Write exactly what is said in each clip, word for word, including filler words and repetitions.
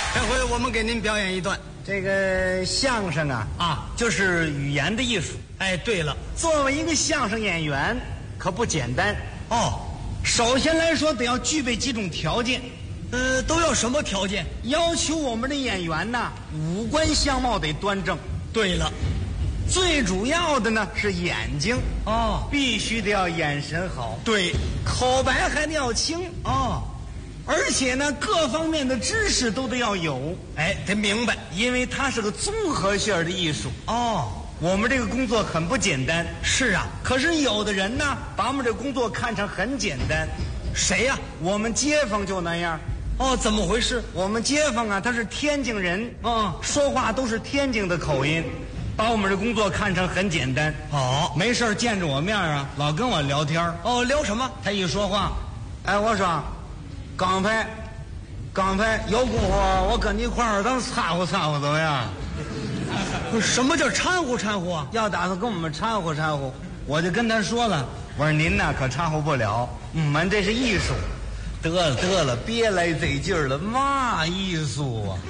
这回我们给您表演一段这个相声啊啊， 就是语言的艺术。 哎，对了， 作为一个相声演员，可不简单哦。 首先来说，得要具备几种条件。 呃，都要什么条件？ 要求我们的演员呐，五官相貌得端正。 对了， 最主要的呢是眼睛哦， 必须得要眼神好。 对， 口白还得要清哦， 而且呢，各方面的知识都得要有。 哎，得明白， 因为它是个综合性的艺术。 哦， 我们这个工作很不简单。 是啊， 可是有的人呢，把我们这工作看成很简单。 谁呀、啊？ 我们街坊就那样。 哦，怎么回事？ 我们街坊啊，他是天津人， 嗯， 说话都是天津的口音，把我们这工作看成很简单。 哦， 没事见着我面啊，老跟我聊天。 哦，聊什么？ 他一说话，哎，我说，刚才，刚才有功夫，我跟你一块儿，咱掺和掺和怎么样？ 什么叫掺和掺和啊？ 要打算跟我们掺和掺和，我就跟他说了，我说您呐可掺和不了，我们这是艺术。得了得了，别来这劲儿了，嘛艺术啊？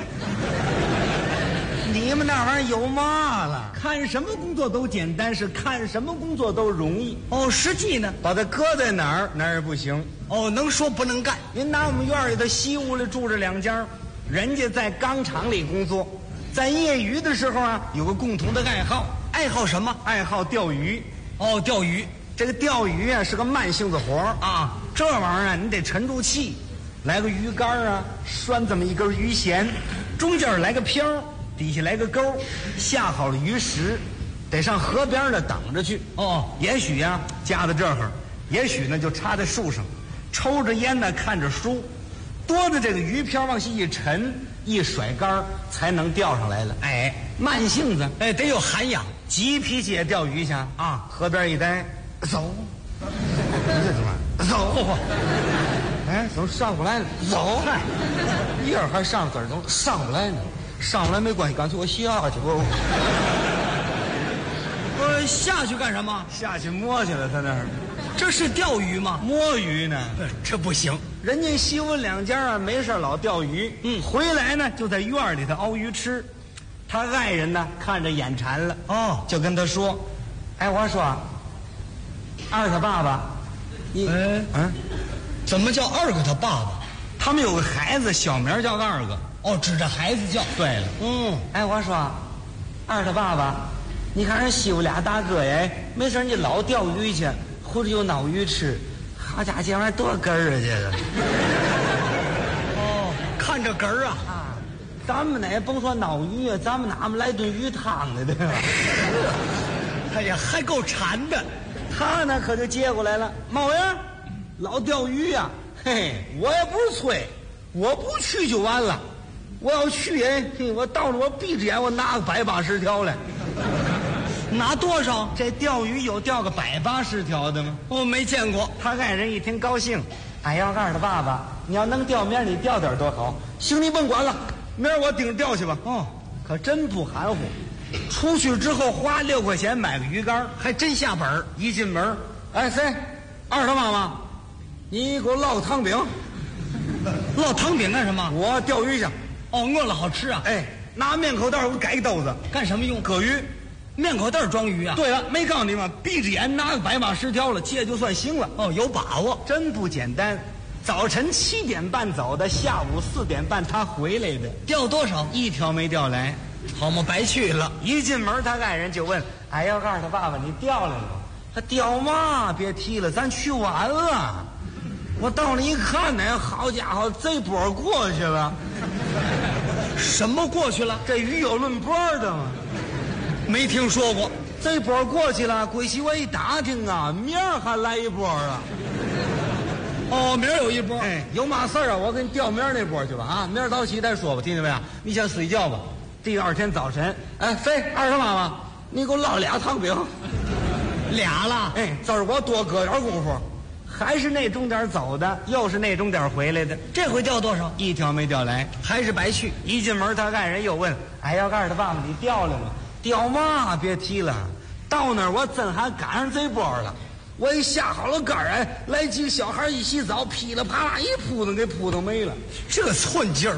你们那玩意儿有嘛了？看什么工作都简单，是看什么工作都容易。 哦，实际呢， 把它搁在哪儿哪儿也不行。 哦，能说不能干。 您拿我们院里的西屋里住着两家，人家在钢厂里工作，在业余的时候啊，有个共同的爱好。 爱好什么？ 爱好钓鱼。 哦，钓鱼。 这个钓鱼啊是个慢性子活啊， 这玩意儿啊你得沉住气，来个鱼竿啊，拴这么一根鱼弦，中间来个漂，底下来个钩，下好了鱼食，得上河边呢等着去。 哦， 也许呀、啊、夹在这儿，也许呢就插在树上，抽着烟呢看着书，多的这个鱼漂往下一沉，一甩竿才能钓上来了。哎，慢性子， 哎，得有涵养。 急脾气也钓鱼去啊，河边一待。走，你这怎么走？哎，怎么上不来了？走，一会儿还上字儿，怎么上不来呢？上不来没关系，干脆我下去吧。 我下去干什么？ 下去摸去了，他那儿， 这是钓鱼吗？ 摸鱼呢？ 这不行。 人家西屋两家啊，没事老钓鱼， 嗯， 回来呢就在院里头熬鱼吃。他爱人呢看着眼馋了， 哦， 就跟他说：“哎，我说。”二他爸爸，你哎嗯， 怎么叫二个他爸爸？ 他们有个孩子，小名叫二个。 哦，指着孩子叫。 对了， 嗯， 哎，我说，二他爸爸，你看人西屋俩大哥呀，没事你老钓鱼去，回来又捞鱼吃，好家伙，这玩意儿多哏儿啊，这个。 哦，看着哏儿啊。 啊，咱们呢甭说捞鱼啊，咱们哪么来顿鱼汤的，对吧？ 哎呀，还够馋的。 他呢可就接过来了，猫呀，老钓鱼呀、啊，嘿嘿，我也不是催，我不去就完了，我要去哎，我到了我闭着眼我拿个百八十条来， 拿多少？ 这钓鱼有钓个百八十条的吗？ 我没见过。 他爱人一听高兴，哎呀，告诉他爸爸，你要能钓，明儿你钓点多好，行，你甭管了，明儿我盯着钓去吧。 哦， 可真不含糊。出去之后花六块钱买个鱼竿， 还真下本儿。 一进门，哎，谁？二他妈妈，你给我烙个汤饼。 烙汤饼干什么？ 我钓鱼去。 哦，饿了好吃啊。 哎，拿面口袋我改个兜子， 干什么用？ 搁鱼。 面口袋装鱼啊？ 对了，没告诉你吗？闭着眼拿个百八十条了，接就算行了。 哦，有把握， 真不简单。早晨七点半走的，下午四点半他回来的。 钓多少？ 一条没钓来。 好嘛，白去了。 一进门，他爱人就问：“哎，要告诉他爸爸，你钓来了吗？”他钓嘛，别提了，咱去晚了。我到那一看呢，好家伙，这波过去了。 什么过去了？ 这鱼有论波的吗？ 没听说过。 这波过去了，归西我一打听啊，明儿还来一波啊。 哦，明儿有一波。 哎，有嘛事儿啊？我给你调明儿那波去吧啊！明儿早起再说吧，听见没有？你先睡觉吧。第二天早晨，哎，谁？二他妈妈，你给我烙俩汤饼。 俩了。 哎，这儿我多搁点功夫，还是那钟点走的，又是那钟点回来的。 这回钓多少？ 一条没钓来， 还是白去。 一进门，他爱人又问：“哎，要告诉他爸爸，你钓了吗？”钓嘛，别提了。到那儿我真还赶上这波了。我一下好了杆儿，哎，来几个小孩一洗澡，噼里啪啦一扑腾给扑腾没了。 这寸劲儿。